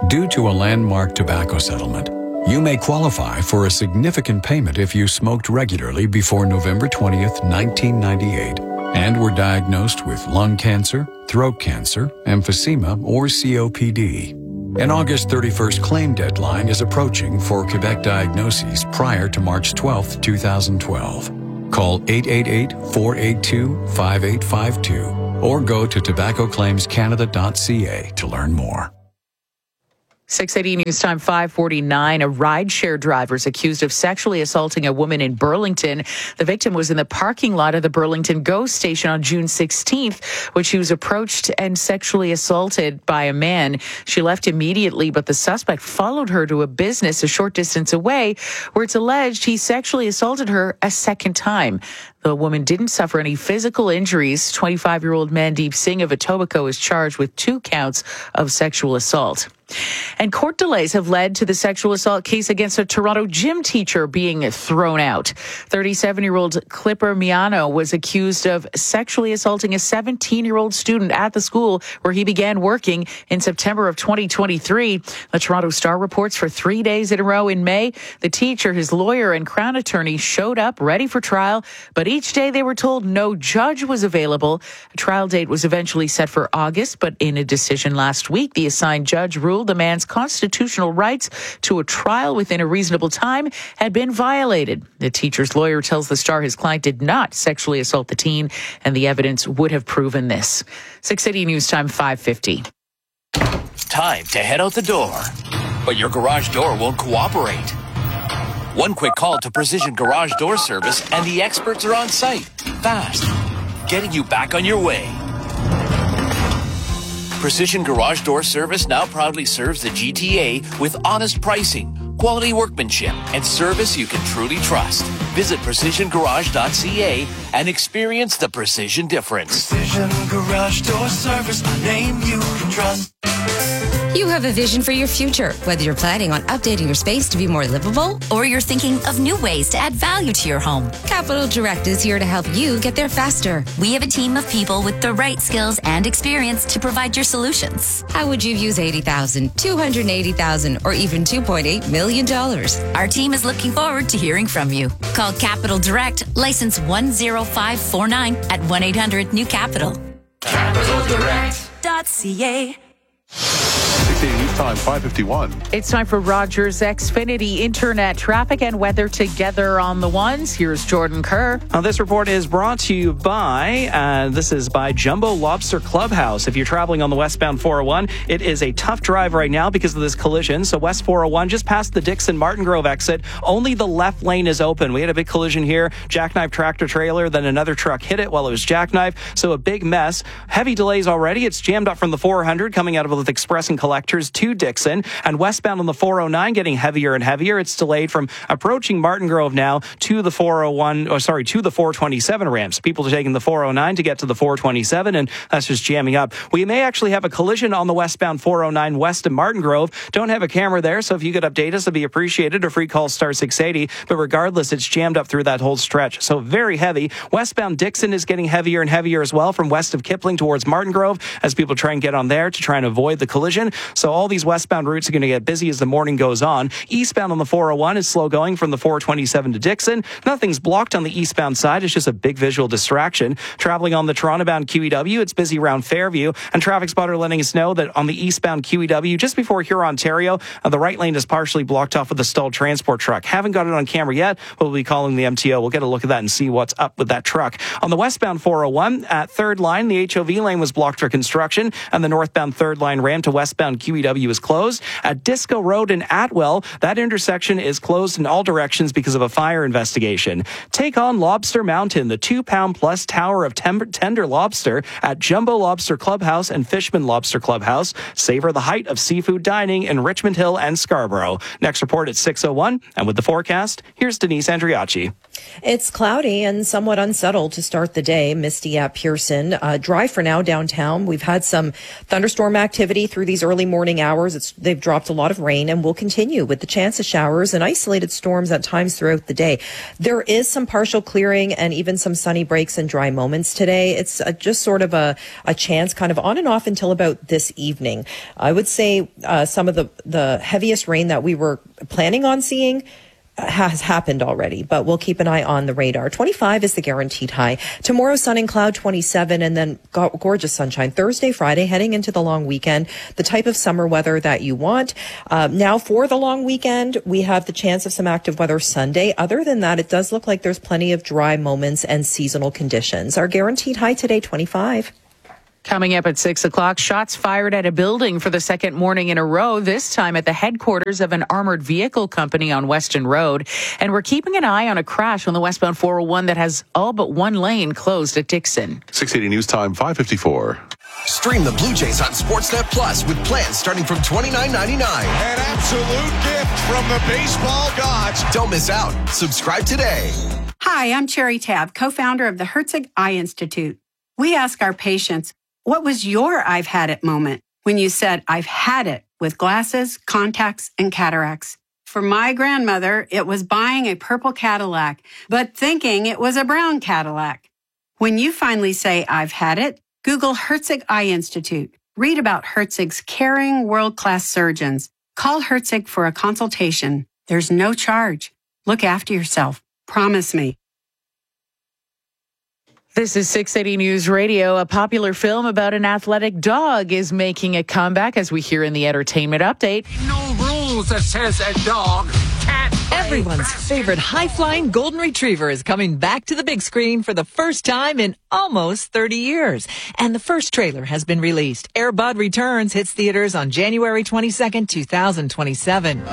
Due to a landmark tobacco settlement, you may qualify for a significant payment if you smoked regularly before November twentieth, nineteen ninety-eight, and were diagnosed with lung cancer, throat cancer, emphysema, or C O P D. An August thirty-first claim deadline is approaching for Quebec diagnoses prior to March twelfth, twenty twelve. Call eight eight eight, four eight two, five eight five two or go to tobacco claims canada dot c a to learn more. six eighty News Time five forty-nine. A rideshare driver is accused of sexually assaulting a woman in Burlington. The victim was in the parking lot of the Burlington GO station on June sixteenth, when she was approached and sexually assaulted by a man. She left immediately, but the suspect followed her to a business a short distance away, where it's alleged he sexually assaulted her a second time. The woman didn't suffer any physical injuries. twenty-five-year-old Mandeep Singh of Etobicoke is charged with two counts of sexual assault. And court delays have led to the sexual assault case against a Toronto gym teacher being thrown out. thirty-seven-year-old Clipper Miano was accused of sexually assaulting a seventeen-year-old student at the school where he began working in September of twenty twenty-three. The Toronto Star reports for three days in a row in May, the teacher, his lawyer, and Crown attorney showed up ready for trial, but each day they were told no judge was available. A trial date was eventually set for August, but in a decision last week, the assigned judge ruled the man's constitutional rights to a trial within a reasonable time had been violated. The teacher's lawyer tells the Star his client did not sexually assault the teen, and the evidence would have proven this. six eighty News Time five fifty. Time to head out the door, but your garage door won't cooperate. One quick call to Precision Garage Door Service and the experts are on site, fast, getting you back on your way. Precision Garage Door Service now proudly serves the G T A with honest pricing, quality workmanship, and service you can truly trust. Visit precision garage dot c a and experience the precision difference. Precision Garage Door Service, a name you can trust. You have a vision for your future, whether you're planning on updating your space to be more livable or you're thinking of new ways to add value to your home. Capital Direct is here to help you get there faster. We have a team of people with the right skills and experience to provide your solutions. How would you use eighty thousand dollars, two hundred eighty thousand dollars, or even two point eight million dollars? Our team is looking forward to hearing from you. Call Capital Direct, license one zero five four nine at one eight hundred new capital. capital direct dot c a. six eighty News Time five fifty-one. It's time for Rogers Xfinity Internet traffic and weather together on the ones. Here's Jordan Kerr. Uh, this report is brought to you by, uh, this is by Jumbo Lobster Clubhouse. If you're traveling on the westbound four oh one, it is a tough drive right now because of this collision. So West four oh one, just past the Dixon Martin Grove exit, only the left lane is open. We had a big collision here. Jackknife tractor trailer, then another truck hit it while it was jackknife. So a big mess. Heavy delays already. It's jammed up from the four hundred coming out of both Express and Collectors to Dixon, and westbound on the four oh nine getting heavier and heavier. It's delayed from approaching Martin Grove now to the four oh one, or sorry, to the four twenty-seven ramps. People are taking the four oh nine to get to the four twenty-seven, and that's just jamming up. We may actually have a collision on the westbound four oh nine west of Martin Grove. Don't have a camera there, so if you could update us, it'd be appreciated. A free call star six eighty, but regardless, it's jammed up through that whole stretch. So very heavy. Westbound Dixon is getting heavier and heavier as well from west of Kipling towards Martin Grove as people try and get on there to try and avoid the collision. So all these westbound routes are going to get busy as the morning goes on. Eastbound on the four oh one is slow going from the four twenty-seven to Dixon. Nothing's blocked on the eastbound side. It's just a big visual distraction. Traveling on the Toronto-bound Q E W, it's busy around Fairview. And traffic spotter letting us know that on the eastbound Q E W, just before Huron, Ontario, uh, the right lane is partially blocked off with a stalled transport truck. Haven't got it on camera yet, but we'll be calling the M T O. We'll get a look at that and see what's up with that truck. On the westbound four oh one, at third line, the H O V lane was blocked for construction, and the northbound third line ramp to westbound Q E W is closed. At Disco Road in Atwell, that intersection is closed in all directions because of a fire investigation. Take on Lobster Mountain, the two-pound plus tower of tem- tender lobster at Jumbo Lobster Clubhouse and Fishman Lobster Clubhouse. Savor the height of seafood dining in Richmond Hill and Scarborough. Next report at six oh one, and with the forecast, here's Denise Andriacci. It's cloudy and somewhat unsettled to start the day. Misty at Pearson. Uh, dry for now downtown. We've had some thunderstorm activity through these early morning hours. showers. It's, they've dropped a lot of rain and will continue with the chance of showers and isolated storms at times throughout the day. There is some partial clearing and even some sunny breaks and dry moments today. It's uh, just sort of a, a chance kind of on and off until about this evening. I would say uh, some of the, the heaviest rain that we were planning on seeing has happened already, but we'll keep an eye on the radar. twenty-five is the guaranteed high. Tomorrow, sun and cloud, twenty-seven, and then gorgeous sunshine. Thursday, Friday, heading into the long weekend, the type of summer weather that you want. Uh, now, for the long weekend, we have the chance of some active weather Sunday. Other than that, it does look like there's plenty of dry moments and seasonal conditions. Our guaranteed high today, twenty-five. Coming up at six o'clock, shots fired at a building for the second morning in a row, this time at the headquarters of an armored vehicle company on Weston Road. And we're keeping an eye on a crash on the westbound four oh one that has all but one lane closed at Dixon. six eighty News Time, five fifty-four. Stream the Blue Jays on Sportsnet Plus with plans starting from twenty-nine ninety-nine. An absolute gift from the baseball gods. Don't miss out. Subscribe today. Hi, I'm Cherry Tabb, co-founder of the Herzig Eye Institute. We ask our patients, what was your I've had it moment when you said, I've had it with glasses, contacts, and cataracts? For my grandmother, it was buying a purple Cadillac, but thinking it was a brown Cadillac. When you finally say, I've had it, Google Herzig Eye Institute. Read about Herzig's caring, world-class surgeons. Call Herzig for a consultation. There's no charge. Look after yourself. Promise me. This is six eighty News Radio. A popular film about an athletic dog is making a comeback, as we hear in the entertainment update. No rules that says a dog can't. Everyone's favorite high-flying golden retriever is coming back to the big screen for the first time in almost thirty years. And the first trailer has been released. Air Bud Returns hits theaters on January twenty-second, twenty twenty-seven.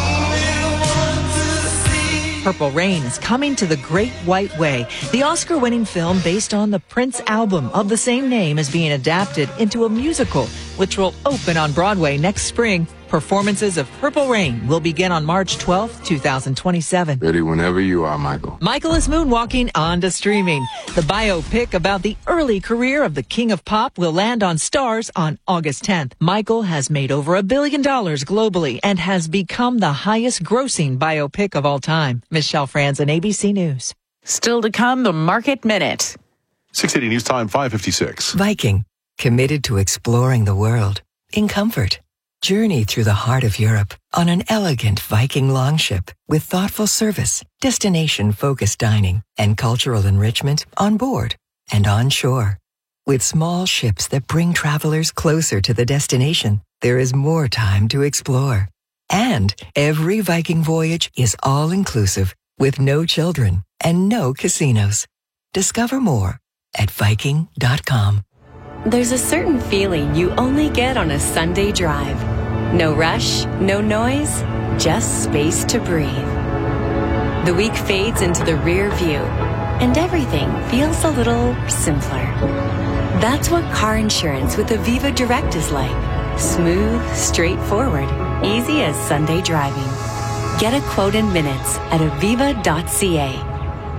Purple Rain is coming to the Great White Way. The Oscar-winning film based on the Prince album of the same name is being adapted into a musical, which will open on Broadway next spring. Performances of Purple Rain will begin on March twelfth, twenty twenty-seven. Ready whenever you are, Michael. Michael is moonwalking on to streaming. The biopic about the early career of the King of Pop will land on Stars on August tenth. Michael has made over a billion dollars globally and has become the highest grossing biopic of all time. Michelle Franzen, A B C News. Still to come, the Market Minute. six eighty News Time, five fifty-six. Viking, committed to exploring the world in comfort. Journey through the heart of Europe on an elegant Viking longship with thoughtful service, destination-focused dining, and cultural enrichment on board and on shore. With small ships that bring travelers closer to the destination, there is more time to explore. And every Viking voyage is all-inclusive with no children and no casinos. Discover more at Viking dot com. There's a certain feeling you only get on a Sunday drive. No rush, no noise, just space to breathe. The week fades into the rear view, and everything feels a little simpler. That's what car insurance with Aviva Direct is like. Smooth, straightforward, easy as Sunday driving. Get a quote in minutes at aviva dot c a.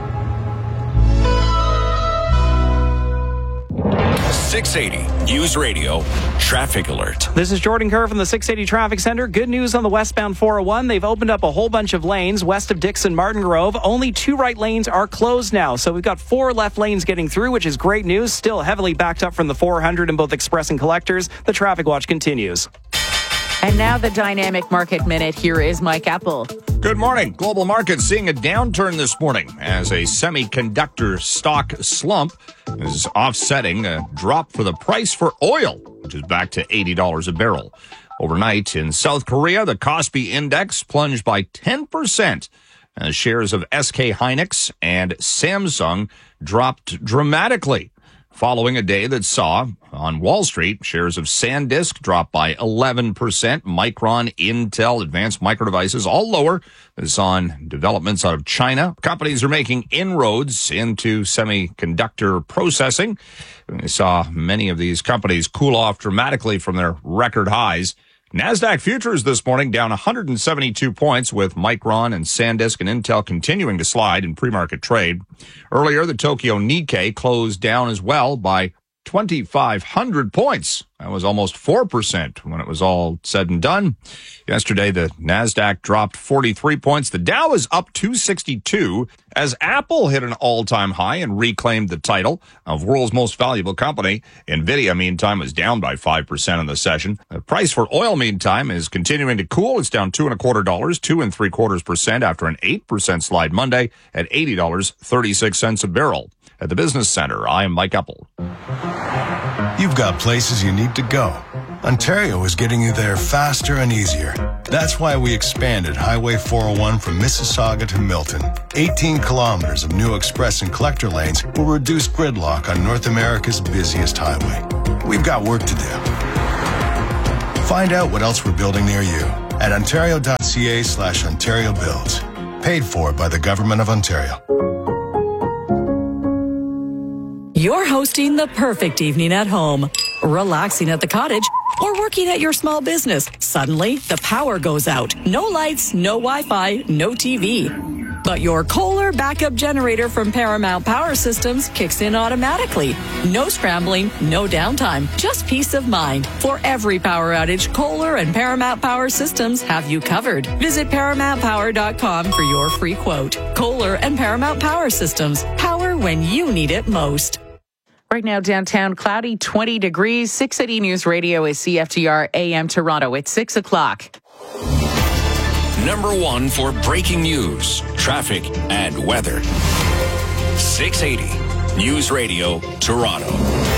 six eighty News Radio Traffic Alert. This is Jordan Kerr from the six eighty Traffic Center. Good news on the westbound four oh one. They've opened up a whole bunch of lanes west of Dixon Martin Grove. Only two right lanes are closed now. So we've got four left lanes getting through, which is great news. Still heavily backed up from the four hundred in both express and collectors. The traffic watch continues. And now the Dynamic Market Minute. Here is Mike Apple. Good morning. Global markets seeing a downturn this morning as a semiconductor stock slump is offsetting a drop for the price for oil, which is back to eighty dollars a barrel. Overnight in South Korea, the Kospi Index plunged by ten percent as shares of S K Hynix and Samsung dropped dramatically. Following a day that saw, on Wall Street, shares of SanDisk drop by eleven percent, Micron, Intel, Advanced Micro Devices, all lower. This on developments out of China. Companies are making inroads into semiconductor processing. We saw many of these companies cool off dramatically from their record highs. NASDAQ futures this morning down one hundred seventy-two points with Micron and SanDisk and Intel continuing to slide in pre-market trade. Earlier, the Tokyo Nikkei closed down as well by twenty-five hundred points. That was almost four percent when it was all said and done. Yesterday, the NASDAQ dropped forty-three points. The Dow is up two sixty-two as Apple hit an all-time high and reclaimed the title of world's most valuable company. NVIDIA, meantime, was down by five percent in the session. The price for oil, meantime, is continuing to cool. It's down two and a quarter dollars, two and three quarters percent after an eight percent slide Monday at eighty dollars and thirty-six cents a barrel. At the Business Center, I am Mike Eppel. You've got places you need to go. Ontario is getting you there faster and easier. That's why we expanded Highway four oh one from Mississauga to Milton. eighteen kilometers of new express and collector lanes will reduce gridlock on North America's busiest highway. We've got work to do. Find out what else we're building near you at ontario.ca slash Ontario Builds. Paid for by the Government of Ontario. You're hosting the perfect evening at home, relaxing at the cottage, or working at your small business. Suddenly, the power goes out. No lights, no Wi-Fi, no T V. But your Kohler backup generator from Paramount Power Systems kicks in automatically. No scrambling, no downtime, just peace of mind. For every power outage, Kohler and Paramount Power Systems have you covered. Visit paramount power dot com for your free quote. Kohler and Paramount Power Systems. Power when you need it most. Right now, downtown, cloudy, twenty degrees. six eighty News Radio is C F T R A M Toronto. It's six o'clock. Number one for breaking news, traffic, and weather. six eighty News Radio, Toronto.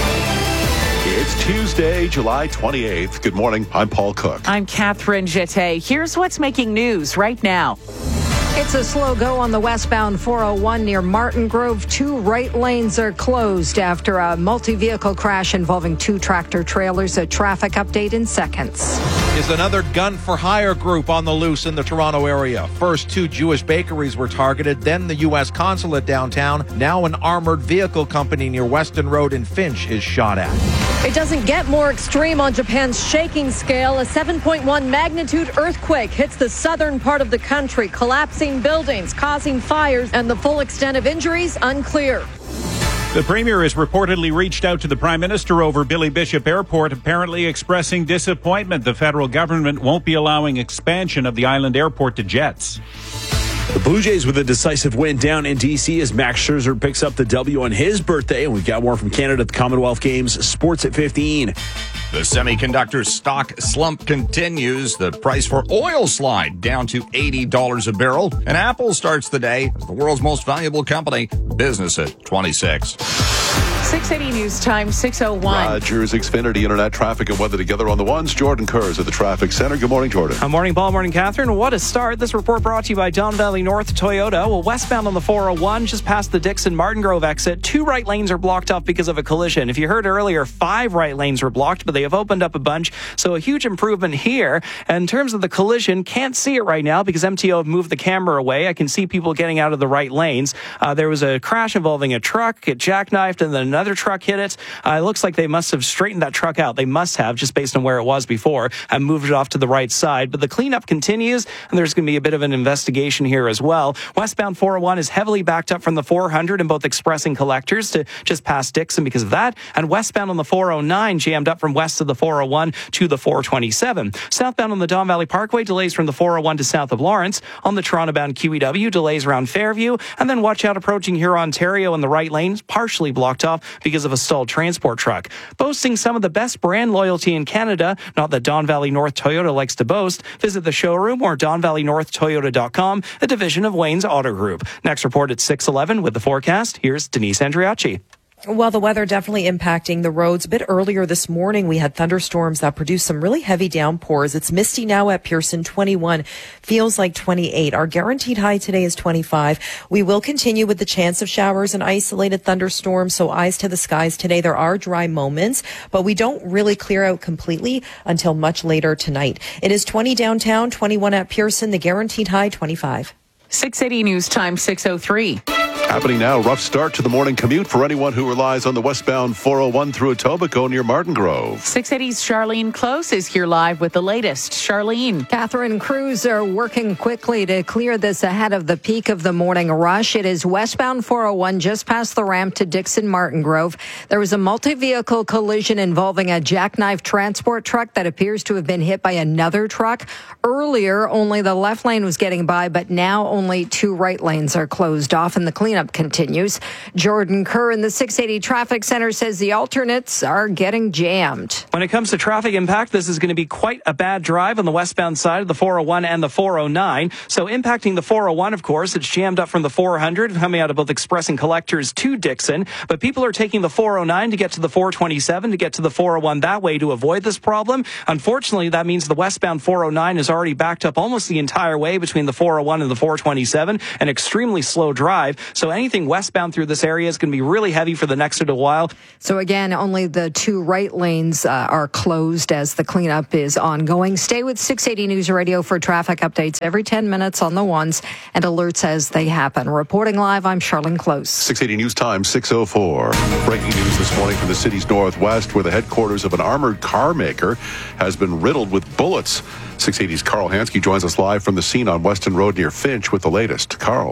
It's Tuesday, July twenty-eighth. Good morning. I'm Paul Cook. I'm Catherine Jeté. Here's what's making news right now. It's a slow go on the westbound four oh one near Martin Grove. Two right lanes are closed after a multi-vehicle crash involving two tractor trailers. A traffic update in seconds. Is another gun-for-hire group on the loose in the Toronto area. First, two Jewish bakeries were targeted, then the U S consulate downtown. Now an armored vehicle company near Weston Road in Finch is shot at. It doesn't get more extreme on Japan's shaking scale. A seven point one magnitude earthquake hits the southern part of the country, collapsing buildings, causing fires, and the full extent of injuries unclear. The Premier has reportedly reached out to the Prime Minister over Billy Bishop Airport, apparently expressing disappointment the federal government won't be allowing expansion of the island airport to jets. The Blue Jays with a decisive win down in D C as Max Scherzer picks up the W on his birthday. And we've got more from Canada at the Commonwealth Games. Sports at fifteen. The semiconductor stock slump continues. The price for oil slide down to eighty dollars a barrel. And Apple starts the day as the world's most valuable company. Business at twenty-six. six eighty News Time, six oh one. Rogers Xfinity Internet traffic and weather together on the ones. Jordan Kurz at the Traffic Center. Good morning, Jordan. Good morning, Paul. Morning, Catherine. What a start. This report brought to you by Don Valley North Toyota. Well, westbound on the four oh one, just past the Dixon Martin Grove exit, two right lanes are blocked off because of a collision. If you heard earlier, five right lanes were blocked, but they have opened up a bunch. So a huge improvement here. And in terms of the collision, can't see it right now because M T O have moved the camera away. I can see people getting out of the right lanes. Uh, there was a crash involving a truck. It jackknifed and then another truck hit it. Uh, it looks like they must have straightened that truck out. They must have, just based on where it was before, and moved it off to the right side. But the cleanup continues, and there's going to be a bit of an investigation here as well. Westbound four oh one is heavily backed up from the four hundred in both express and collectors to just past Dixon because of that. And westbound on the four oh nine jammed up from west of the four oh one to the four twenty-seven. Southbound on the Don Valley Parkway, delays from the four oh one to south of Lawrence. On the Toronto-bound Q E W, delays around Fairview. And then watch out approaching here Ontario in the right lanes, partially blocked off because of a stalled transport truck. Boasting some of the best brand loyalty in Canada, not that Don Valley North Toyota likes to boast, visit the showroom or don valley north toyota dot com, a division of Wayne's Auto Group. Next report at six eleven with the forecast. Here's Denise Andriacci. Well, the weather definitely impacting the roads. A bit earlier this morning, we had thunderstorms that produced some really heavy downpours. It's misty now at Pearson, twenty-one. Feels like twenty-eight. Our guaranteed high today is twenty-five. We will continue with the chance of showers and isolated thunderstorms, so eyes to the skies today. There are dry moments, but we don't really clear out completely until much later tonight. It is twenty downtown, twenty-one at Pearson. The guaranteed high, twenty-five. six eighty News Time, six oh three. Happening now, rough start to the morning commute for anyone who relies on the westbound four oh one through Etobicoke near Martin Grove. six eighty's Charlene Close is here live with the latest. Charlene. Catherine, crews are working quickly to clear this ahead of the peak of the morning rush. It is westbound four oh one just past the ramp to Dixon Martin Grove. There was a multi-vehicle collision involving a jackknife transport truck that appears to have been hit by another truck. Earlier, only the left lane was getting by, but now only two right lanes are closed off, and the cleanup continues. Jordan Kerr in the six eighty Traffic Center says the alternates are getting jammed. When it comes to traffic impact, this is going to be quite a bad drive on the westbound side of the four oh one and the four oh nine. So impacting the four oh one, of course, it's jammed up from the four hundred coming out of both Express and Collectors to Dixon. But people are taking the four oh nine to get to the four twenty-seven to get to the four oh one that way to avoid this problem. Unfortunately, that means the westbound four oh nine is already backed up almost the entire way between the four oh one and the four twenty-seven, an extremely slow drive. So anything westbound through this area is going to be really heavy for the next little while. So again, only the two right lanes uh, are closed as the cleanup is ongoing. Stay with six eighty News Radio for traffic updates every ten minutes on the ones and alerts as they happen. Reporting live, I'm Charlene Close. six eighty News Time, six oh four. Breaking news this morning from the city's northwest, where the headquarters of an armored car maker has been riddled with bullets. six eighty's Carl Hansky joins us live from the scene on Weston Road near Finch with the latest. Carl.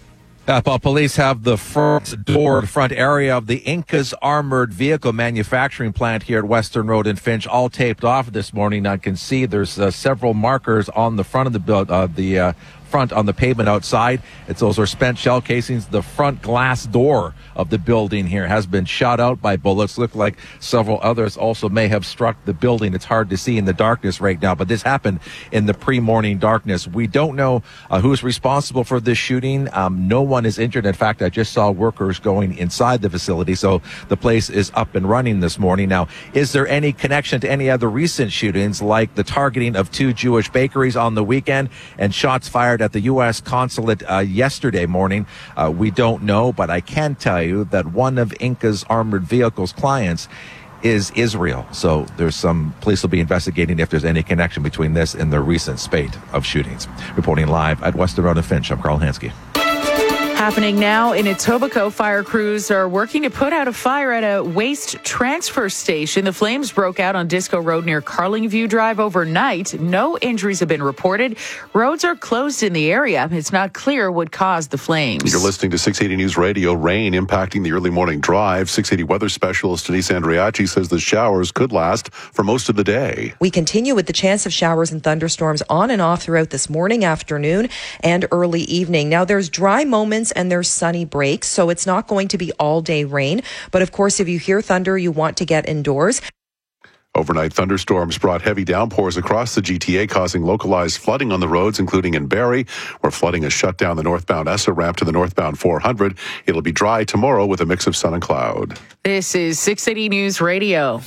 Napa police have the front door, front area of the Incas Armored Vehicle Manufacturing Plant here at Western Road in Finch all taped off this morning. I can see there's uh, several markers on the front of the build, uh, the uh, front on the pavement outside. It's those are spent shell casings. The front glass door of the building here has been shot out by bullets. Look like several others also may have struck the building. It's hard to see in the darkness right now, but this happened in the pre-morning darkness. We don't know uh, who's responsible for this shooting. Um, no one is injured. In fact, I just saw workers going inside the facility, so the place is up and running this morning. Now, is there any connection to any other recent shootings, like the targeting of two Jewish bakeries on the weekend and shots fired at the U S consulate uh, yesterday morning? Uh, we don't know, but I can tell you that one of Inca's Armored Vehicles clients is Israel. So there's some, police will be investigating if there's any connection between this and the recent spate of shootings. Reporting live at Western Road and Finch, I'm Carl Hansky. Happening now in Etobicoke, fire crews are working to put out a fire at a waste transfer station. The flames broke out on Disco Road near Carlingview Drive overnight. No injuries have been reported. Roads are closed in the area. It's not clear what caused the flames. You're listening to six eighty News Radio. Rain impacting the early morning drive. six eighty weather specialist Denise Andriachi says the showers could last for most of the day. We continue with the chance of showers and thunderstorms on and off throughout this morning, afternoon, and early evening. Now, there's dry moments and there's sunny breaks, so it's not going to be all day rain. But of course, if you hear thunder, you want to get indoors. Overnight thunderstorms brought heavy downpours across the G T A, causing localized flooding on the roads, including in Barrie, where flooding has shut down the northbound Essa ramp to the northbound four hundred. It'll be dry tomorrow with a mix of sun and cloud. This is six eighty News Radio.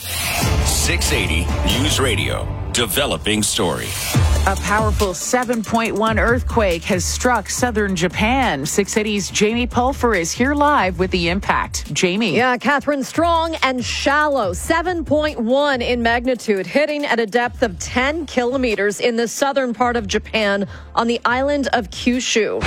six eighty News Radio. Developing story. A powerful seven point one earthquake has struck southern Japan. six eighty's Jamie Pulfer is here live with the impact. Jamie. Yeah, Catherine, strong and shallow. seven point one in magnitude, hitting at a depth of ten kilometers in the southern part of Japan on the island of Kyushu.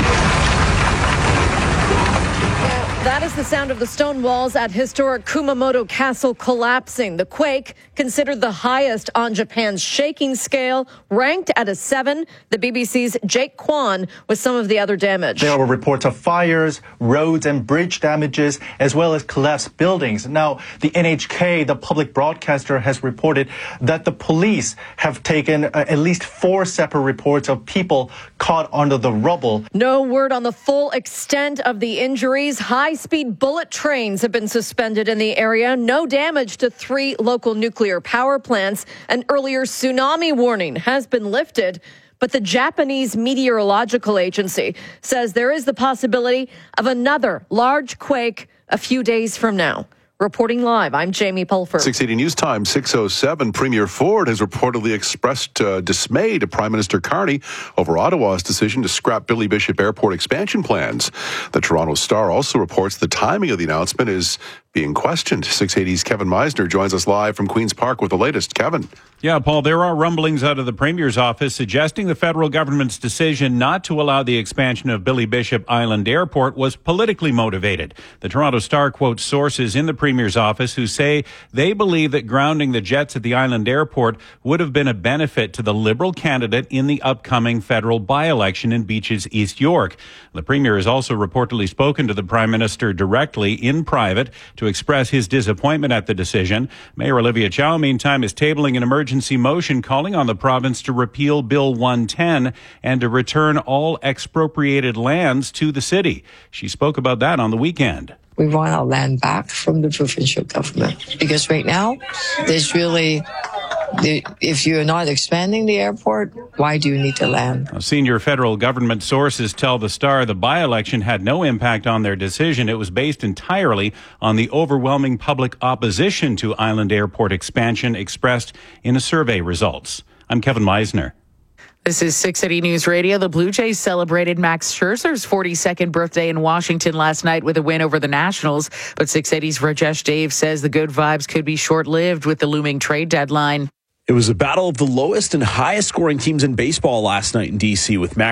That is the sound of the stone walls at historic Kumamoto Castle collapsing. The quake, considered the highest on Japan's shaking scale, ranked at a seven. The B B C's Jake Kwan with some of the other damage. There were reports of fires, roads and bridge damages, as well as collapsed buildings. Now, the N H K, the public broadcaster, has reported that the police have taken uh, at least four separate reports of people caught under the rubble. No word on the full extent of the injuries. High High-speed bullet trains have been suspended in the area. No damage to three local nuclear power plants. An earlier tsunami warning has been lifted. But the Japanese Meteorological Agency says there is the possibility of another large quake a few days from now. Reporting live, I'm Jamie Pulfer. six eighty News Time, six oh seven. Premier Ford has reportedly expressed uh, dismay to Prime Minister Carney over Ottawa's decision to scrap Billy Bishop Airport expansion plans. The Toronto Star also reports the timing of the announcement is being questioned. six eighty's Kevin Meisner joins us live from Queen's Park with the latest. Kevin. Yeah, Paul, there are rumblings out of the Premier's office suggesting the federal government's decision not to allow the expansion of Billy Bishop Island Airport was politically motivated. The Toronto Star quotes sources in the Premier's office who say they believe that grounding the jets at the island airport would have been a benefit to the Liberal candidate in the upcoming federal by-election in Beaches, East York. The Premier has also reportedly spoken to the Prime Minister directly in private to express his disappointment at the decision. Mayor Olivia Chow, meantime, is tabling an emergency motion calling on the province to repeal Bill one ten and to return all expropriated lands to the city. She spoke about that on the weekend. We want our land back from the provincial government because right now there's really, if you're not expanding the airport, why do you need the land? Senior federal government sources tell the Star the by-election had no impact on their decision. It was based entirely on the overwhelming public opposition to Island Airport expansion expressed in a survey results. I'm Kevin Meisner. This is six eighty News Radio. The Blue Jays celebrated Max Scherzer's forty-second birthday in Washington last night with a win over the Nationals. But six eighty's Rajesh Dave says the good vibes could be short-lived with the looming trade deadline. It was a battle of the lowest and highest scoring teams in baseball last night in D C with Max